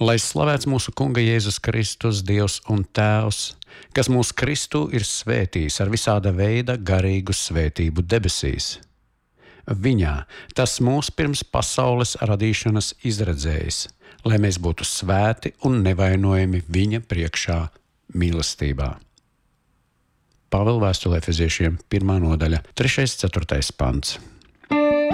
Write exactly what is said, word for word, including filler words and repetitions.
Lai slavēts mūsu Kunga Jēzus Kristus, Dievs un Tēvs, kas mūsu Kristu ir svētījis ar visāda veida garīgu svētību debesīs. Viņā tas mūs pirms pasaules radīšanas izredzējis, lai mēs būtu svēti un nevainojami viņa priekšā mīlestībā. Pāvila vēstulē Efeziešiem pirmā nodaļa, trešais ceturtais pants.